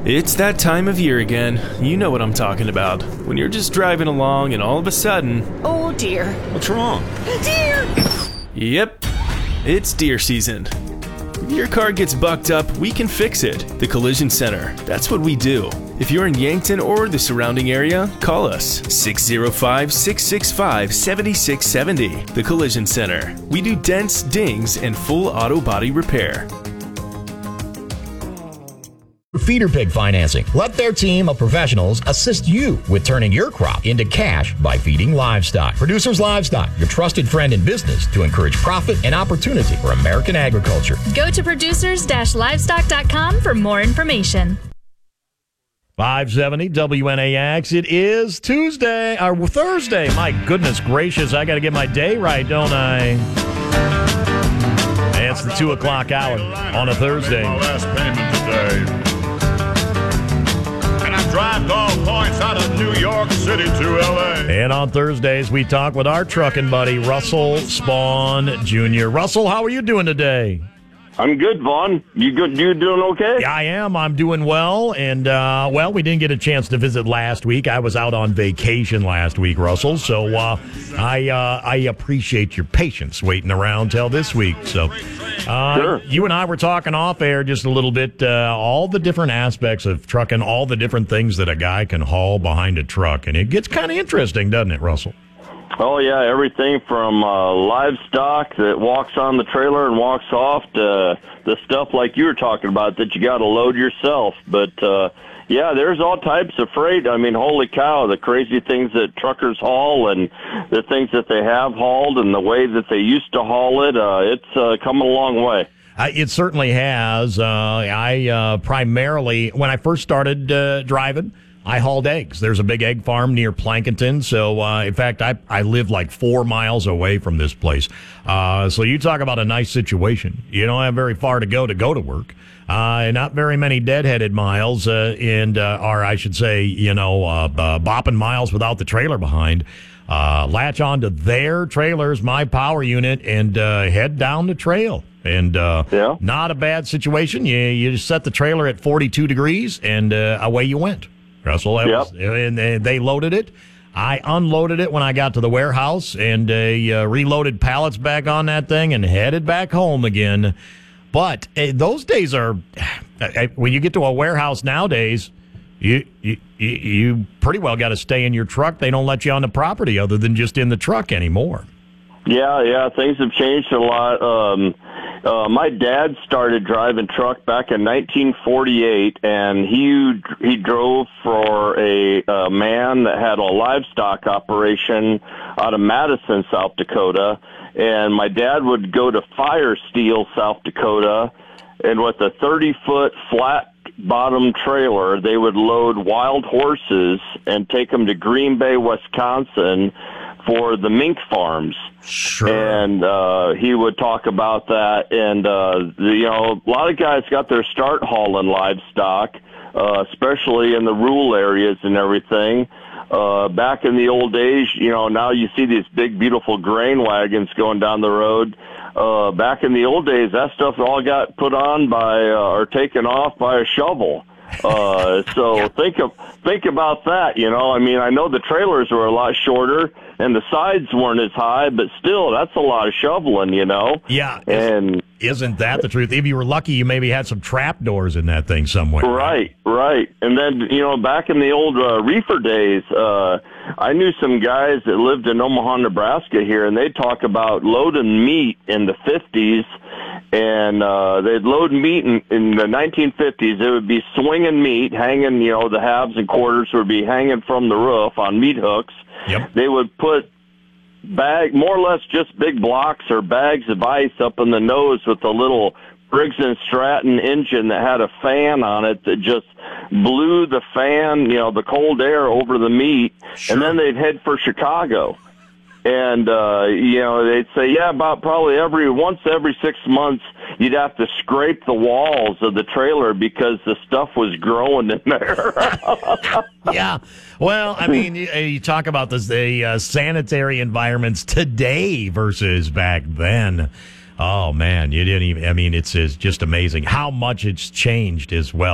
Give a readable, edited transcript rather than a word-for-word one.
It's that time of year again. You know what I'm talking about. When you're just driving along and all of a sudden... Oh, dear. What's wrong? Deer! Yep, it's deer season. If your car gets bucked up, we can fix it. The Collision Center. That's what we do. If you're in Yankton or the surrounding area, call us 605-665-7670. The Collision Center. We do dents, dings, and full auto body repair. Feeder Pig Financing. Let their team of professionals assist you with turning your crop into cash by feeding livestock. Producers Livestock, your trusted friend in business to encourage profit and opportunity for American agriculture. Go to producers-livestock.com for more information. 570 WNAX. It is Tuesday, or Thursday. My goodness gracious, I got to get my day right, don't I? It's the 2 o'clock hour on a Thursday. My last payment today. And I drive all points out of New York City to L.A. And on Thursdays, we talk with our trucking buddy, Russell Spawn Jr. Russell, how are you doing today? I'm good, Vaughn. You good? You doing okay? Yeah, I am. I'm doing well. And, well, we didn't get a chance to visit last week. I was out on vacation last week, Russell. So I appreciate your patience waiting around till this week. So Sure. You and I were talking off air just a little bit, all the different aspects of trucking, all the different things that a guy can haul behind a truck. And it gets kind of interesting, doesn't it, Russell? Oh, yeah, everything from livestock that walks on the trailer and walks off to the stuff like you were talking about that you got to load yourself. But, yeah, there's all types of freight. I mean, holy cow, the crazy things that truckers haul and the things that they have hauled and the way that they used to haul it, it's come a long way. It certainly has. I primarily, when I first started driving, I hauled eggs. There's a big egg farm near Plankinton. So, in fact, I live like 4 miles away from this place. So you talk about a nice situation. You don't have very far to go to work. Not very many deadheaded miles, or I should say, bopping miles without the trailer behind. Latch onto their trailers, my power unit, and head down the trail. And not a bad situation. You just set the trailer at 42 degrees, and away you went. Russell, and they loaded it. I unloaded it when I got to the warehouse and reloaded pallets back on that thing and headed back home again. But those days are, when you get to a warehouse nowadays, you pretty well got to stay in your truck. They don't let you on the property other than just in the truck anymore. Yeah, things have changed a lot. My dad started driving truck back in 1948, and he drove for a man that had a livestock operation out of Madison, South Dakota. And my dad would go to Firesteel, South Dakota, and with a 30-foot flat bottom trailer, they would load wild horses and take them to Green Bay, Wisconsin, for the mink farms. Sure. And he would talk about that. And, a lot of guys got their start hauling livestock, especially in the rural areas and everything. Back in the old days, now you see these big, beautiful grain wagons going down the road. Back in the old days, that stuff all got put on by or taken off by a shovel. So think about that. I mean, I know the trailers were a lot shorter and the sides weren't as high, but still, that's a lot of shoveling. Yeah, and isn't that the truth? If you were lucky, you maybe had some trap doors in that thing somewhere. Right. And then back in the old reefer days, I knew some guys that lived in Omaha, Nebraska here, and they talk about loading meat in the 50s. And they'd load meat in the 1950s. It would be swinging meat, hanging, the halves and quarters would be hanging from the roof on meat hooks. Yep. They would put more or less just big blocks or bags of ice up in the nose with a little Briggs & Stratton engine that had a fan on it that just blew the fan, the cold air over the meat. Sure. And then they'd head for Chicago. And, they'd say, about probably once every 6 months, you'd have to scrape the walls of the trailer because the stuff was growing in there. Yeah. Well, I mean, you talk about the sanitary environments today versus back then. Oh, man, you didn't even, it's just amazing how much it's changed as well.